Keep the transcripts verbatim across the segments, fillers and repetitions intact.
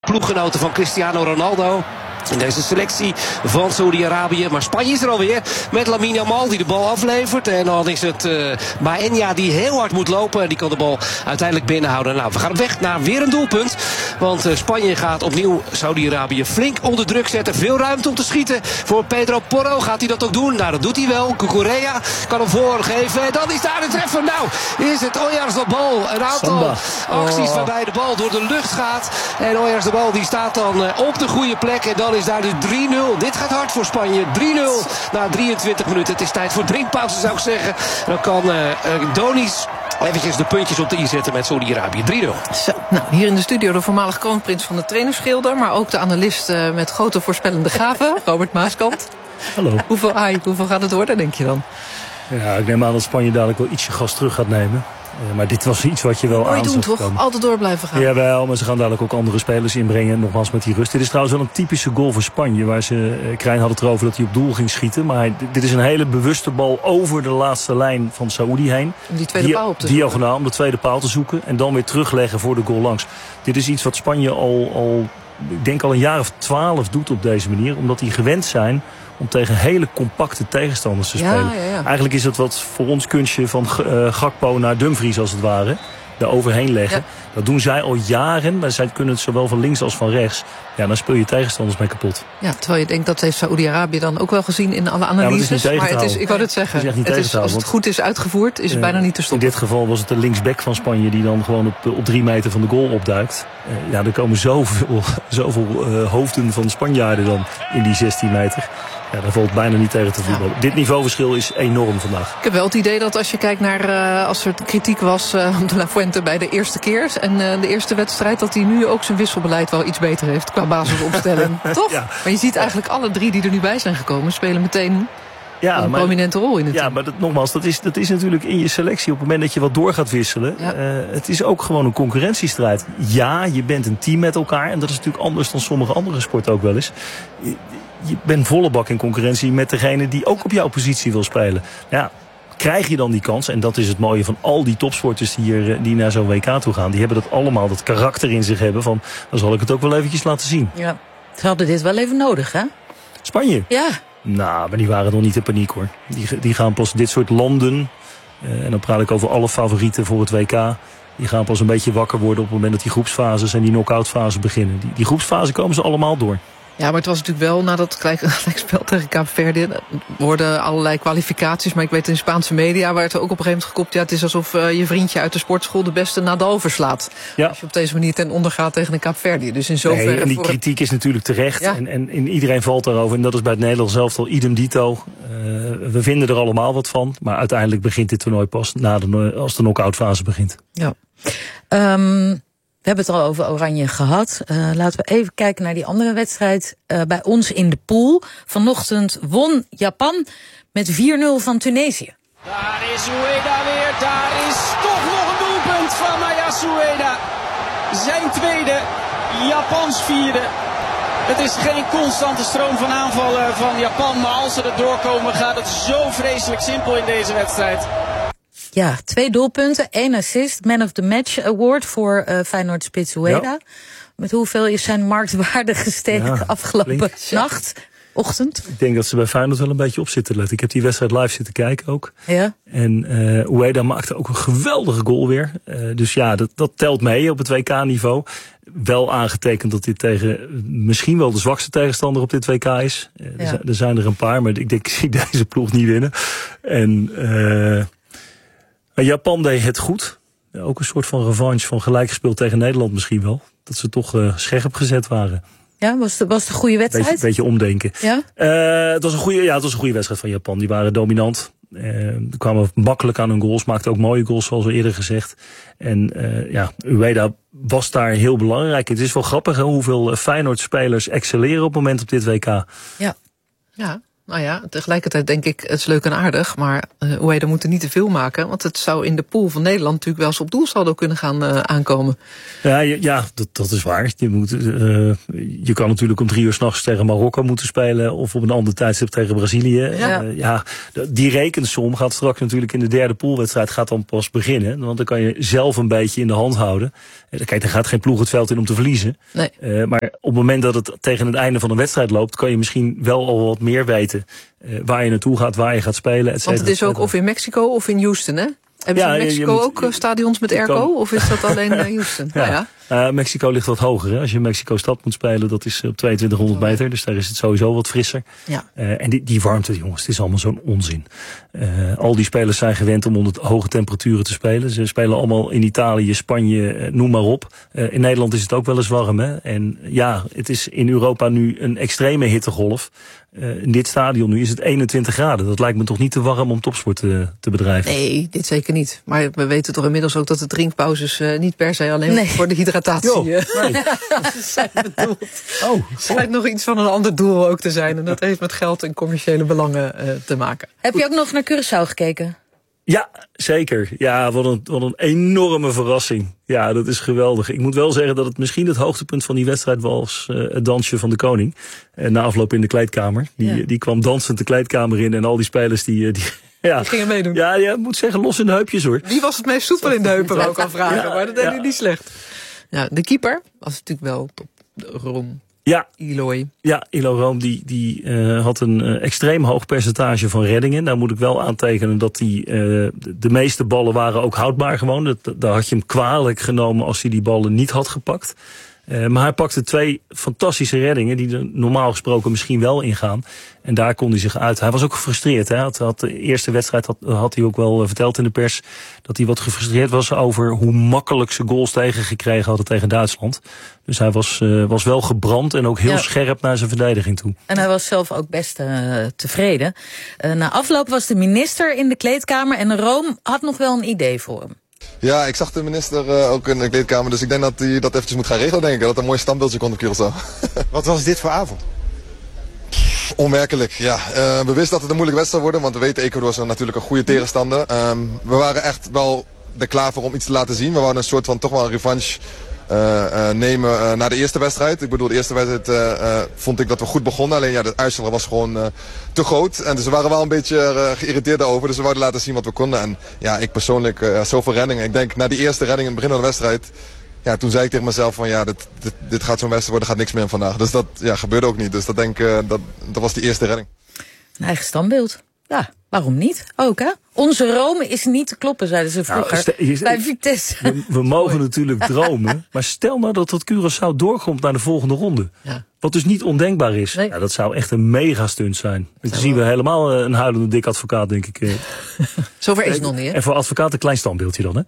ploeggenoten van Cristiano Ronaldo. In deze selectie van Saudi-Arabië. Maar Spanje is er alweer met Lamine Yamal die de bal aflevert. En dan is het uh, Baena die heel hard moet lopen. En die kan de bal uiteindelijk binnenhouden. Nou, we gaan op weg naar weer een doelpunt. Want uh, Spanje gaat opnieuw Saudi-Arabië flink onder druk zetten. Veel ruimte om te schieten voor Pedro Porro. Gaat hij dat ook doen? Nou, dat doet hij wel. Cucurella kan hem voorgeven. En dan is daar de treffer. Nou, is het Oyarzabal. Een aantal Samba. acties Oh. waarbij de bal door de lucht gaat. En Oyarzabal die staat dan uh, op de goede plek. En dan is daar de drie nul. Dit gaat hard voor Spanje. drie nul na drieëntwintig minuten. Het is tijd voor drinkpauze, zou ik zeggen. Dan kan uh, uh, Donis eventjes de puntjes op de i zetten met Saudi-Arabië. drie nul. Zo, nou, hier in de studio de voormalig kroonprins van de trainerschilder, maar ook de analist uh, met grote voorspellende gaven, Robert Maaskant. Hallo. Hoeveel, ai, hoeveel gaat het worden, denk je dan? Ja, ik neem aan dat Spanje dadelijk wel ietsje gas terug gaat nemen. Uh, maar dit was iets wat je wel aan Mooi doen, zag toch? komen. Altijd door blijven gaan. Jawel, maar ze gaan dadelijk ook andere spelers inbrengen. Nogmaals met die rust. Dit is trouwens wel een typische goal voor Spanje. Waar ze, uh, Krijn had het erover dat hij op doel ging schieten. Maar hij, dit is een hele bewuste bal over de laatste lijn van Saoedi heen. Om die tweede Die, paal op te zoeken. diagonaal, om de tweede paal te zoeken. En dan weer terugleggen voor de goal langs. Dit is iets wat Spanje al, al ik denk al een jaar of twaalf doet op deze manier. Omdat die gewend zijn om tegen hele compacte tegenstanders te Ja, spelen. ja, ja. Eigenlijk is het wat voor ons kunstje van uh, Gakpo naar Dumfries als het ware. Daar overheen leggen. Ja. Dat doen zij al jaren. Maar zij kunnen het zowel van links als van rechts. Ja, dan speel je tegenstanders mee kapot. Ja, terwijl je denkt dat heeft Saoedi-Arabië dan ook wel gezien in alle Ja, maar het is analyses. niet tegen te maar het is, houden. ik wou het zeggen. Het is echt niet het tegen is, te als houden, het goed is uitgevoerd, is het Uh, bijna niet te stoppen. In dit geval was het de linksback van Spanje die dan gewoon op, op drie meter van de goal opduikt. Uh, ja, er komen zoveel, zoveel uh, hoofden van Spanjaarden dan in die zestien meter. Ja, daar valt bijna niet tegen te voetballen. Ja. Dit niveauverschil is enorm vandaag. Ik heb wel het idee dat als je kijkt naar, uh, als er kritiek was uh, op de La Fuente bij de eerste keer en uh, de eerste wedstrijd, dat hij nu ook zijn wisselbeleid wel iets beter heeft qua basisopstelling. Toch? Ja. Maar je ziet eigenlijk alle drie die er nu bij zijn gekomen, spelen meteen ja, een maar, prominente rol in het ja, team. maar dat, nogmaals, dat is, dat is natuurlijk in je selectie. Op het moment dat je wat door gaat wisselen. Ja. Uh, het is ook gewoon een concurrentiestrijd. Ja, je bent een team met elkaar. En dat is natuurlijk anders dan sommige andere sporten ook wel eens. Je, je bent volle bak in concurrentie met degene die ook op jouw positie wil spelen. Ja, krijg je dan die kans. En dat is het mooie van al die topsporters die, hier, die naar zo'n W K toe gaan. Die hebben dat allemaal, dat karakter in zich hebben. Van, dan zal ik het ook wel eventjes laten zien. Ja, ze hadden dit wel even nodig, hè? Spanje? Ja. Nou, maar die waren nog niet in paniek, hoor. Die, die gaan pas dit soort landen, uh, en dan praat ik over alle favorieten voor het W K, die gaan pas een beetje wakker worden op het moment dat die groepsfases en die knock-out fases beginnen. Die, die groepsfase komen ze allemaal door. Ja, maar het was natuurlijk wel na dat gelijkspel tegen Kaap Verde. Er worden allerlei kwalificaties, maar ik weet in Spaanse media waar het ook op een gegeven moment gekopt. Ja, het is alsof uh, je vriendje uit de sportschool de beste Nadal verslaat. Ja. Als je op deze manier ten onder gaat tegen een Kaap Verde. Dus in zoverre. Nee, en die voor kritiek het... is natuurlijk terecht. Ja. En, en, en iedereen valt daarover. En dat is bij het Nederlands elftal idem dito. Uh, we vinden er allemaal wat van. Maar uiteindelijk begint dit toernooi pas na de, als de knock-out fase begint. Ja. Um... We hebben het al over Oranje gehad. Uh, laten we even kijken naar die andere wedstrijd uh, bij ons in de pool. Vanochtend won Japan met vier nul van Tunesië. Daar is Ueda weer. Daar is toch nog een doelpunt van Ayase Ueda. Zijn tweede, Japans vierde. Het is geen constante stroom van aanvallen van Japan. Maar als ze er doorkomen gaat het zo vreselijk simpel in deze wedstrijd. Ja, twee doelpunten, één assist, Man of the Match Award voor uh, Feyenoord Spits Ueda. Ja. Met hoeveel is zijn marktwaarde gestegen ja, afgelopen flink. nacht, ochtend? Ik denk dat ze bij Feyenoord wel een beetje op zitten letten. Ik heb die wedstrijd live zitten kijken ook. Ja. En uh, Ueda maakte ook een geweldige goal weer. Uh, dus ja, dat, dat telt mee op het W K-niveau. Wel aangetekend dat dit tegen misschien wel de zwakste tegenstander op dit W K is. Uh, ja. er, er zijn er een paar, maar ik denk ik zie deze ploeg niet winnen. En uh, Japan deed het goed. Ja, ook een soort van revanche van gelijk gespeeld tegen Nederland misschien wel. Dat ze toch uh, scherp gezet waren. Ja, was het was de goede wedstrijd? Beetje, beetje omdenken. Ja? Uh, het was een goede, ja, het was een goede wedstrijd van Japan. Die waren dominant. Uh, kwamen makkelijk aan hun goals. Maakten ook mooie goals, zoals we eerder gezegd. En uh, ja, Ueda was daar heel belangrijk. Het is wel grappig hè, hoeveel Feyenoord-spelers excelleren op het moment op dit W K. Ja. Ja. Nou ja, tegelijkertijd denk ik, het is leuk en aardig, maar uh, Ueda moet er niet te veel maken, want het zou in de pool van Nederland natuurlijk wel eens op doelsaldo kunnen gaan uh, aankomen. Ja, ja dat, dat is waar. Je, moet, uh, je kan natuurlijk om drie uur 's nachts tegen Marokko moeten spelen of op een ander tijdstip tegen Brazilië. Ja. Uh, ja, die rekensom gaat straks natuurlijk in de derde poolwedstrijd gaat dan pas beginnen, want dan kan je zelf een beetje in de hand houden. Kijk, er gaat geen ploeg het veld in om te verliezen. Nee. Uh, maar op het moment dat het tegen het einde van een wedstrijd loopt, kan je misschien wel al wat meer weten uh, waar je naartoe gaat, waar je gaat spelen, et cetera. Want het is ook of in Mexico of in Houston, hè? Hebben ze ja, in Mexico moet, ook stadions met airco? Kan... Of is dat alleen uh, Houston? ja. Nou ja. Uh, Mexico ligt wat hoger. Hè? Als je in Mexico-stad moet spelen, dat is op tweeëntwintighonderd meter. Dus daar is het sowieso wat frisser. Ja. Uh, en die, die warmte, jongens, het is allemaal zo'n onzin. Uh, al die spelers zijn gewend om onder hoge temperaturen te spelen. Ze spelen allemaal in Italië, Spanje, uh, noem maar op. Uh, in Nederland is het ook wel eens warm. Hè? En ja, het is in Europa nu een extreme hittegolf. Uh, in dit stadion nu is het eenentwintig graden. Dat lijkt me toch niet te warm om topsport te, te bedrijven? Nee, dit zeker niet. Maar we weten toch inmiddels ook dat de drinkpauzes uh, niet per se alleen nee. voor de hydratatie Jo, nee. zijn bedoeld. Oh, het schijnt nog iets van een ander doel ook te zijn. En dat heeft met geld en commerciële belangen uh, te maken. Heb je ook nog naar Curaçao gekeken? Ja, zeker. Ja, wat een, wat een enorme verrassing. Ja, dat is geweldig. Ik moet wel zeggen dat het misschien het hoogtepunt van die wedstrijd was uh, het dansje van de koning. Uh, na afloop in de kleedkamer. Die, ja. die kwam dansend de kleedkamer in en al die spelers die... die ja, die gingen meedoen. Ja, ja, ik moet zeggen, los in de heupjes hoor. Wie was het meest soepel in de heupen, wou ik al vragen. Ja, maar dat deed ja. hij niet slecht. Ja, de keeper was natuurlijk wel top. Rom. Ja, Eloy. Ja, Ilo Room die, die uh, had een uh, extreem hoog percentage van reddingen. Daar moet ik wel aantekenen dat die, uh, de, de meeste ballen waren ook houdbaar gewoon. Dat, daar had je hem kwalijk genomen als hij die ballen niet had gepakt. Uh, maar hij pakte twee fantastische reddingen die er normaal gesproken misschien wel ingaan. En daar kon hij zich uit. Hij was ook gefrustreerd. Hè? Had, had de eerste wedstrijd had, had hij ook wel verteld in de pers dat hij wat gefrustreerd was over hoe makkelijk ze goals tegengekregen hadden tegen Duitsland. Dus hij was, uh, was wel gebrand en ook heel ja. scherp naar zijn verdediging toe. En hij was zelf ook best uh, tevreden. Uh, na afloop was de minister in de kleedkamer en Room had nog wel een idee voor hem. Ja, ik zag de minister uh, ook in de kleedkamer, dus ik denk dat hij dat eventjes moet gaan regelen, denk ik. Dat een mooi standbeeldje komt op Curaçao. Wat was dit voor avond? Onmerkelijk, ja. Uh, we wisten dat het een moeilijke wedstrijd wordt, want we weten Ecuador is natuurlijk een goede tegenstander. Um, we waren echt wel er klaar voor om iets te laten zien. We wouden een soort van toch wel een revanche uh, uh, nemen uh, na de eerste wedstrijd. Ik bedoel, de eerste wedstrijd uh, uh, vond ik dat we goed begonnen. Alleen ja, de uitslag was gewoon uh, te groot. En dus we waren wel een beetje uh, geïrriteerd daarover. Dus we wouden laten zien wat we konden. En ja, ik persoonlijk, uh, zoveel reddingen. Ik denk na die eerste redding in het begin van de wedstrijd, ja, toen zei ik tegen mezelf van ja, dit, dit, dit gaat zo'n wedstrijd worden, gaat niks meer vandaag. Dus dat ja, gebeurde ook niet. Dus dat denk uh, dat, dat was die eerste redding. Een eigen standbeeld. Ja, waarom niet? Ook hè? Onze Rome is niet te kloppen, zeiden ze vroeger. Nou, stel, je, bij Vitesse. We, we mogen natuurlijk dromen. Maar stel nou dat dat Curaçao doorkomt naar de volgende ronde. Ja. Wat dus niet ondenkbaar is. Nee. Ja, dat zou echt een mega stunt zijn. Dan zien we helemaal een huilende dik advocaat, denk ik. Zover is het nog niet, hè? En voor advocaat een klein standbeeldje dan, hè?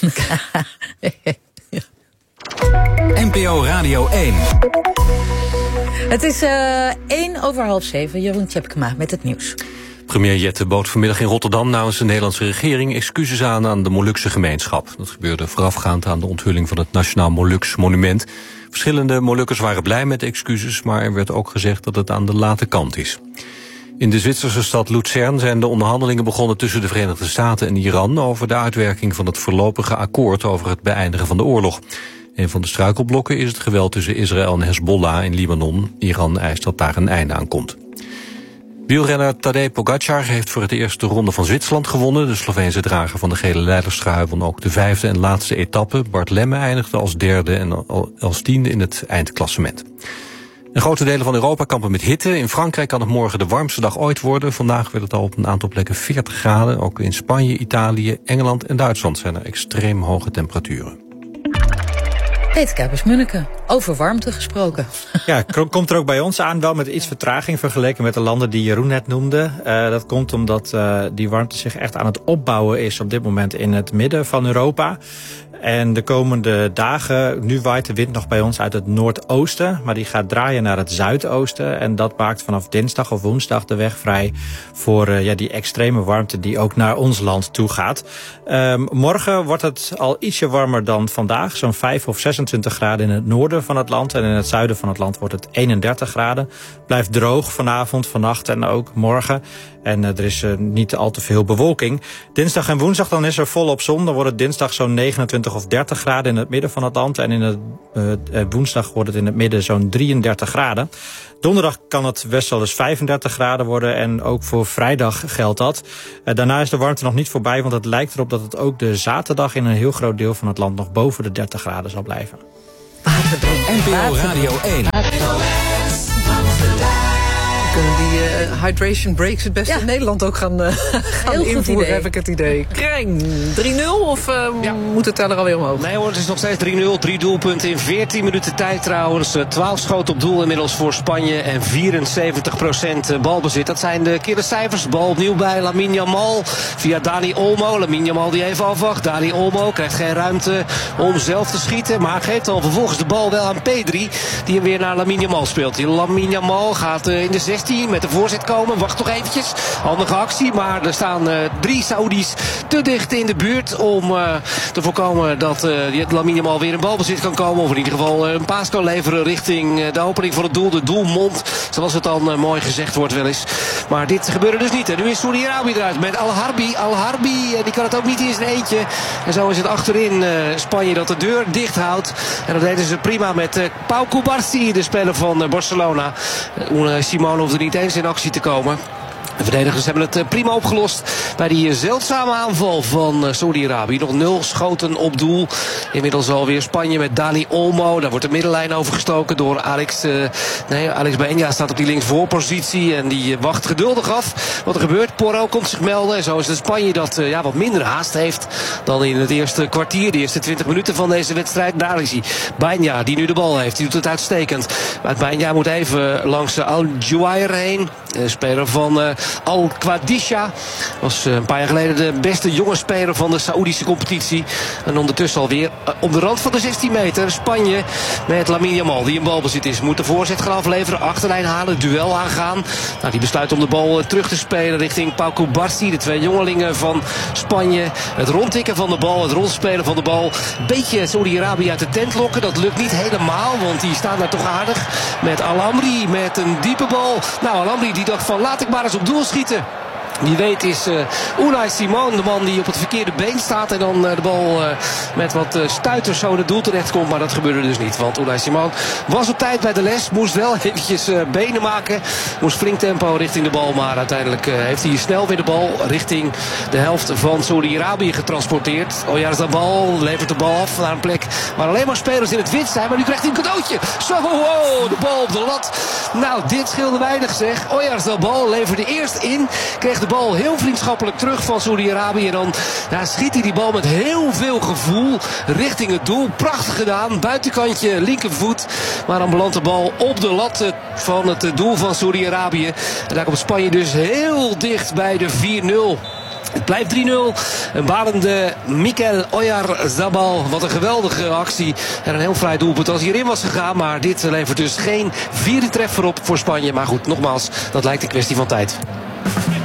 N P O Radio één. Het is uh, één over half zeven. Jeroen Tjepkema met het nieuws. Premier Jette bood vanmiddag in Rotterdam namens de Nederlandse regering excuses aan aan de Molukse gemeenschap. Dat gebeurde voorafgaand aan de onthulling van het Nationaal Moluks Monument. Verschillende Molukkers waren blij met de excuses, maar er werd ook gezegd dat het aan de late kant is. In de Zwitserse stad Luzern zijn de onderhandelingen begonnen tussen de Verenigde Staten en Iran over de uitwerking van het voorlopige akkoord over het beëindigen van de oorlog. Een van de struikelblokken is het geweld tussen Israël en Hezbollah in Libanon. Iran eist dat daar een einde aan komt. Wielrenner Tadej Pogacar heeft voor het eerst de Ronde van Zwitserland gewonnen. De Sloveense drager van de gele leiderstrui won ook de vijfde en laatste etappe. Bart Lemme eindigde als derde en als tiende in het eindklassement. En grote delen van Europa kampen met hitte. In Frankrijk kan het morgen de warmste dag ooit worden. Vandaag werd het al op een aantal plekken veertig graden. Ook in Spanje, Italië, Engeland en Duitsland zijn er extreem hoge temperaturen. Peter Kuipers-Munneke, over warmte gesproken. Ja, komt er ook bij ons aan, wel met iets vertraging vergeleken met de landen die Jeroen net noemde. Uh, dat komt omdat uh, die warmte zich echt aan het opbouwen is op dit moment in het midden van Europa. En de komende dagen, nu waait de wind nog bij ons uit het noordoosten, maar die gaat draaien naar het zuidoosten. En dat maakt vanaf dinsdag of woensdag de weg vrij voor uh, ja, die extreme warmte die ook naar ons land toe gaat. Um, morgen wordt het al ietsje warmer dan vandaag, zo'n vijf of zesentwintig graden in het noorden van het land. En in het zuiden van het land wordt het eenendertig graden. Blijft droog vanavond, vannacht en ook morgen. En uh, er is uh, niet al te veel bewolking. Dinsdag en woensdag dan is er volop zon. Dan wordt het dinsdag zo'n negenentwintig of dertig graden in het midden van het land. En in het, uh, woensdag wordt het in het midden zo'n drieëndertig graden. Donderdag kan het best wel eens vijfendertig graden worden. En ook voor vrijdag geldt dat. Uh, daarna is de warmte nog niet voorbij. Want het lijkt erop dat het ook de zaterdag in een heel groot deel van het land nog boven de dertig graden zal blijven. N P O Radio één. Kunnen die uh, hydration breaks het beste ja. in Nederland ook gaan, uh, gaan invoeren, heb ik het idee. Kreng, drie nul of uh, ja. moet de teller alweer omhoog? Nee hoor, het is nog steeds drie nul. Drie doelpunten in veertien minuten tijd trouwens. twaalf schoten op doel inmiddels voor Spanje en vierenzeventig procent balbezit. Dat zijn de killercijfers. Bal opnieuw bij Lamine Yamal via Dani Olmo. Lamine Yamal die even afwacht. Dani Olmo krijgt geen ruimte om zelf te schieten, maar geeft dan vervolgens de bal wel aan Pedri, die hem weer naar Lamine Yamal speelt. Die Lamine Yamal gaat uh, in de zestien met de voorzet komen. Wacht toch eventjes. Handige actie. Maar er staan uh, drie Saoedi's te dicht in de buurt om uh, te voorkomen dat uh, Lamine Yamal weer in balbezit kan komen. Of in ieder geval uh, een paas kan leveren richting uh, de opening van het doel. De doelmond. Zoals het dan uh, mooi gezegd wordt wel eens. Maar dit gebeurde dus niet. En nu is Saudi-Arabië eruit met Al-Harbi. Al-Harbi uh, die kan het ook niet in zijn eentje. En zo is het achterin uh, Spanje dat de deur dicht houdt. En dat deden ze prima met uh, Pau Cubarsí, de speler van uh, Barcelona. Uh, Simone hoeft er niet eens in actie te komen. De verdedigers hebben het prima opgelost bij die zeldzame aanval van Saudi-Arabië. Nog nul schoten op doel. Inmiddels alweer Spanje met Dani Olmo. Daar wordt de middenlijn overgestoken door Alex. Uh, nee, Alex Baena staat op die linksvoorpositie. En die wacht geduldig af wat er gebeurt. Porro komt zich melden. En zo is het Spanje dat uh, ja, wat minder haast heeft dan in het eerste kwartier. De eerste twintig minuten van deze wedstrijd. Daar is hij. Baena die nu de bal heeft. Die doet het uitstekend. Maar Baena moet even langs uh, Al-Juair heen. Uh, speler van Uh, Al-Qadisha was een paar jaar geleden de beste jonge speler van de Saoedische competitie. En ondertussen alweer op de rand van de zestien meter. Spanje met Lamine Yamal die in balbezit is. Moet de voorzet gaan afleveren, achterlijn halen, duel aangaan. Nou, die besluit om de bal terug te spelen richting Pau Cubarsí. De twee jongelingen van Spanje. Het rondtikken van de bal, het rondspelen van de bal. Een beetje Saudi-Arabië uit de tent lokken. Dat lukt niet helemaal, want die staan daar toch aardig. Met Al-Amri met een diepe bal. Nou, Al-Amri die dacht van laat ik maar eens op doel schieten. Wie weet is uh, Unai Simon de man die op het verkeerde been staat. En dan uh, de bal uh, met wat uh, stuiters zo in het doel terecht komt. Maar dat gebeurde dus niet. Want Unai Simon was op tijd bij de les. Moest wel eventjes uh, benen maken. Moest flink tempo richting de bal. Maar uiteindelijk uh, heeft hij snel weer de bal richting de helft van Saudi-Arabië getransporteerd. Oyarzabal levert de bal af naar een plek waar alleen maar spelers in het wit zijn. Maar nu krijgt hij een cadeautje. Zo, oh, de bal op de lat. Nou, dit scheelde weinig zeg. Oyarzabal leverde eerst in. Kreeg de bal heel vriendschappelijk terug van Saudi-Arabië. En dan ja, schiet hij die bal met heel veel gevoel richting het doel. Prachtig gedaan. Buitenkantje linkervoet. Maar dan belandt de bal op de lat van het doel van Saudi-Arabië. En daar komt Spanje dus heel dicht bij de vier nul. Het blijft drie nul. Een balende Mikel Oyarzabal. Wat een geweldige actie. En een heel vrij doelpunt als hij erin was gegaan. Maar dit levert dus geen vierde treffer op voor Spanje. Maar goed, nogmaals, dat lijkt een kwestie van tijd.